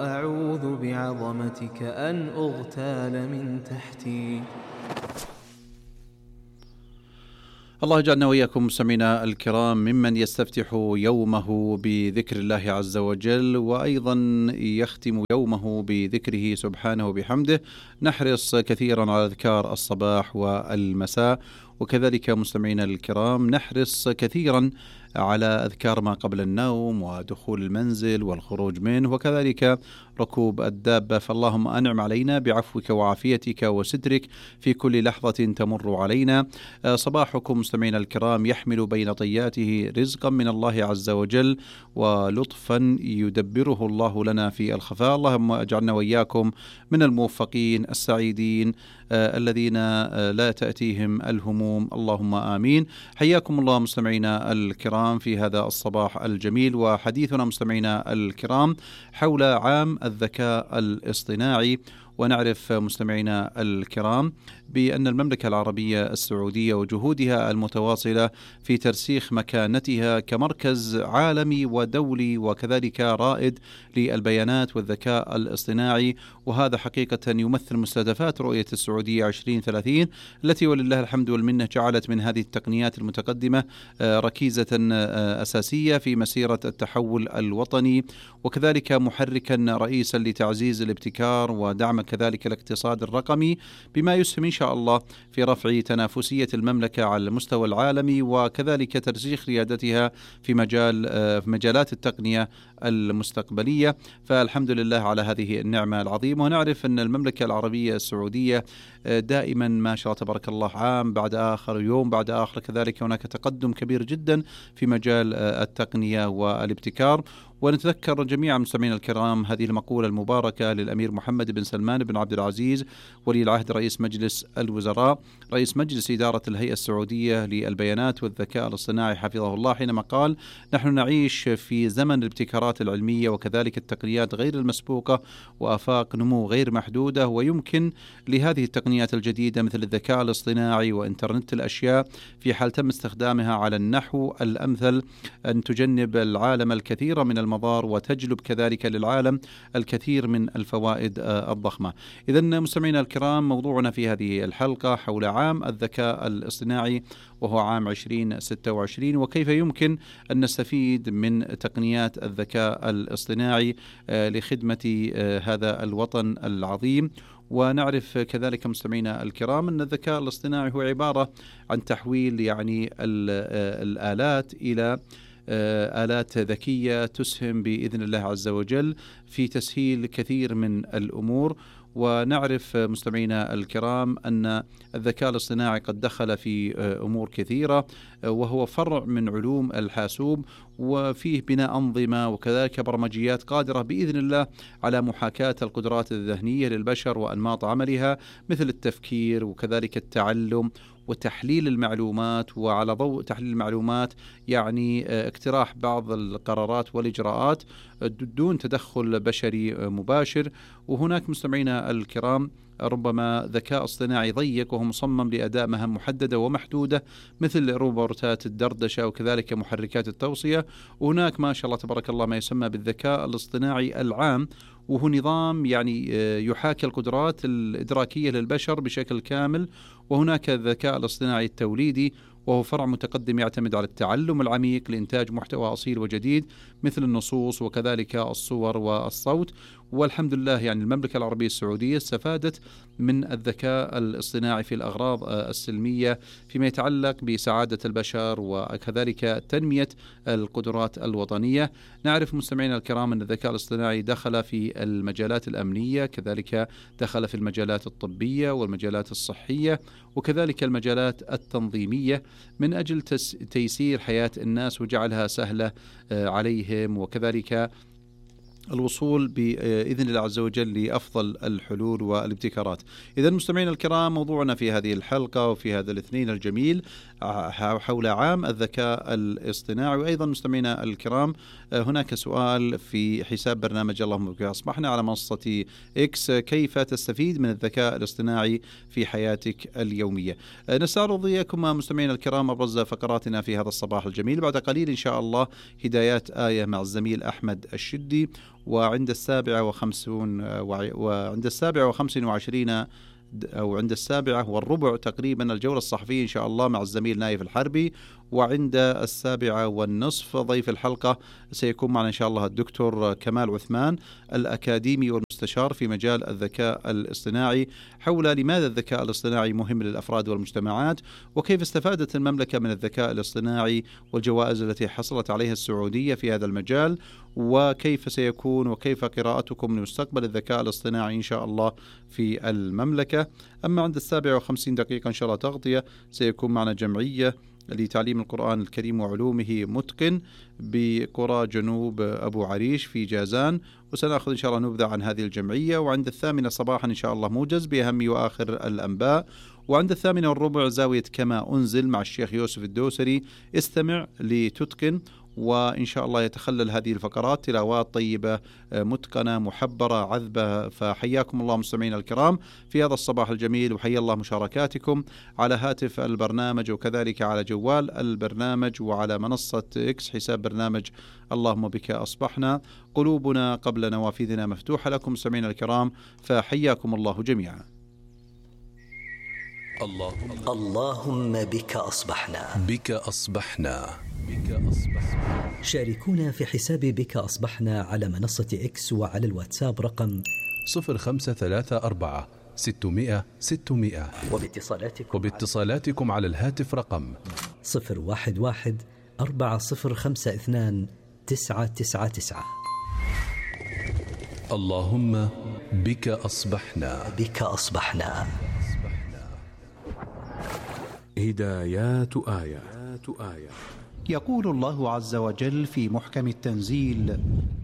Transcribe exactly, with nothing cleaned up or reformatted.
أعوذ بعظمتك أن أغتال من تحتي. الله يجعلنا وإياكم مستمعينا الكرام ممن يستفتح يومه بذكر الله عز وجل، وأيضا يختم يومه بذكره سبحانه وبحمده. نحرص كثيرا على أذكار الصباح والمساء، وكذلك مستمعينا الكرام نحرص كثيرا على أذكار ما قبل النوم ودخول المنزل والخروج منه، وكذلك ركوب الدابة. فاللهم أنعم علينا بعفوك وعافيتك وسترك في كل لحظة تمر علينا. صباحكم مستمعينا الكرام يحمل بين طياته رزقا من الله عز وجل ولطفا يدبره الله لنا في الخفاء. اللهم اجعلنا وإياكم من الموفقين السعيدين آه الذين آه لا تأتيهم الهموم، اللهم آمين. حياكم الله مستمعينا الكرام في هذا الصباح الجميل، وحديثنا مستمعينا الكرام حول عام الذكاء الاصطناعي. ونعرف مستمعينا الكرام بأن المملكة العربية السعودية وجهودها المتواصلة في ترسيخ مكانتها كمركز عالمي ودولي وكذلك رائد للبيانات والذكاء الاصطناعي، وهذا حقيقة يمثل مستهدفات رؤية السعودية عشرين ثلاثين التي ولله الحمد والمنة جعلت من هذه التقنيات المتقدمة ركيزة أساسية في مسيرة التحول الوطني، وكذلك محركا رئيسا لتعزيز الابتكار ودعم كذلك الاقتصاد الرقمي، بما يسهم إن شاء الله في رفع تنافسية المملكة على المستوى العالمي، وكذلك ترسيخ ريادتها في مجال في مجالات التقنية المستقبلية. فالحمد لله على هذه النعمة العظيمة. ونعرف أن المملكة العربية السعودية دائما ما شاء الله تبارك الله عام بعد آخر، يوم بعد آخر، كذلك هناك تقدم كبير جدا في مجال التقنية والابتكار. ونتذكر جميعا مستمعينا الكرام هذه المقولة المباركة للأمير محمد بن سلمان بن عبد العزيز ولي العهد رئيس مجلس الوزراء رئيس مجلس إدارة الهيئة السعودية للبيانات والذكاء الاصطناعي حفظه الله، حينما قال: نحن نعيش في زمن الابتكارات العلمية وكذلك التقنيات غير المسبوقة وآفاق نمو غير محدودة، ويمكن لهذه التقنيات الجديدة مثل الذكاء الاصطناعي وإنترنت الأشياء في حال تم استخدامها على النحو الأمثل أن تجنب العالم الكثير من المضار وتجلب كذلك للعالم الكثير من الفوائد الضخمة. إذن مستمعينا الكرام موضوعنا في هذه الحلقة حول عام الذكاء الاصطناعي، وهو عام عشرين ستة وعشرين، وكيف يمكن أن نستفيد من تقنيات الذكاء الاصطناعي لخدمة هذا الوطن العظيم. ونعرف كذلك مستمعينا الكرام أن الذكاء الاصطناعي هو عبارة عن تحويل يعني الآلات إلى آلات ذكية تسهم بإذن الله عز وجل في تسهيل كثير من الأمور. ونعرف مستمعينا الكرام أن الذكاء الاصطناعي قد دخل في أمور كثيرة، وهو فرع من علوم الحاسوب، وفيه بناء أنظمة وكذلك برمجيات قادرة بإذن الله على محاكاة القدرات الذهنية للبشر وأنماط عملها، مثل التفكير وكذلك التعلم وتحليل المعلومات، وعلى ضوء تحليل المعلومات يعني اقتراح بعض القرارات والإجراءات دون تدخل بشري مباشر. وهناك مستمعينا الكرام ربما ذكاء اصطناعي ضيق وهو مصمم لأداء مهام محددة ومحدودة مثل روبوتات الدردشة وكذلك محركات التوصية. وهناك ما شاء الله تبارك الله ما يسمى بالذكاء الاصطناعي العام، وهو نظام يعني يحاكي القدرات الإدراكية للبشر بشكل كامل. وهناك الذكاء الاصطناعي التوليدي، وهو فرع متقدم يعتمد على التعلم العميق لإنتاج محتوى أصيل وجديد مثل النصوص وكذلك الصور والصوت. والحمد لله يعني المملكة العربية السعودية استفادت من الذكاء الاصطناعي في الأغراض السلمية فيما يتعلق بسعادة البشر وكذلك تنمية القدرات الوطنية. نعرف مستمعينا الكرام أن الذكاء الاصطناعي دخل في المجالات الأمنية، كذلك دخل في المجالات الطبية والمجالات الصحية وكذلك المجالات التنظيمية من أجل تيسير حياة الناس وجعلها سهلة عليهم، وكذلك الوصول بإذن الله عز وجل لأفضل الحلول والابتكارات. إذا مستمعين الكرام موضوعنا في هذه الحلقة وفي هذا الاثنين الجميل حول عام الذكاء الاصطناعي. وأيضا مستمعينا الكرام هناك سؤال في حساب برنامج اللهم بك أصبحنا على منصة إكس: كيف تستفيد من الذكاء الاصطناعي في حياتك اليومية؟ نستعرض إياكم مستمعينا الكرام أبرز فقراتنا في هذا الصباح الجميل. بعد قليل إن شاء الله هدايات آية مع الزميل أحمد الشدي، وعند السابعة وخمسون وعند السابعة وخمس وعشرين أو عند السابعة والربع تقريبا الجولة الصحفية إن شاء الله مع الزميل نايف الحربي، وعند السابعة والنصف ضيف الحلقة سيكون معنا إن شاء الله الدكتور كمال عثمان الأكاديمي والمستشار في مجال الذكاء الاصطناعي، حول لماذا الذكاء الاصطناعي مهم للأفراد والمجتمعات، وكيف استفادت المملكة من الذكاء الاصطناعي والجوائز التي حصلت عليها السعودية في هذا المجال، وكيف سيكون وكيف قراءتكم لمستقبل الذكاء الاصطناعي إن شاء الله في المملكة. أما عند السابعة وخمسين دقيقة إن شاء الله تغطية سيكون معنا جمعية لتعليم القرآن الكريم وعلومه متقن بقرى جنوب أبو عريش في جازان، وسنأخذ إن شاء الله نبذة عن هذه الجمعية. وعند الثامنة صباحا إن شاء الله موجز بأهم وآخر الأنباء. وعند الثامنة والربع زاوية كما أنزل مع الشيخ يوسف الدوسري، استمع لتتقن. وإن شاء الله يتخلل هذه الفقرات تلاوات طيبة متقنة محبرة عذبة. فحياكم الله مستمعين الكرام في هذا الصباح الجميل، وحيا الله مشاركاتكم على هاتف البرنامج وكذلك على جوال البرنامج وعلى منصة إكس حساب برنامج اللهم بك أصبحنا. قلوبنا قبل نوافذنا مفتوحة لكم مستمعين الكرام، فحياكم الله جميعا. اللهم بك أصبحنا بك أصبحنا بك أصبحنا. شاركونا في حساب بك أصبحنا على منصة إكس وعلى الواتساب رقم صفر خمسة ثلاثة أربعة ستمائة ستمائة، وباتصالاتكم, وباتصالاتكم على الهاتف رقم صفر واحد واحد أربعة صفر خمسة اثنان تسعة تسعة تسعة. اللهم بك أصبحنا بك أصبحنا. هدايات آية. يقول الله عز وجل في محكم التنزيل: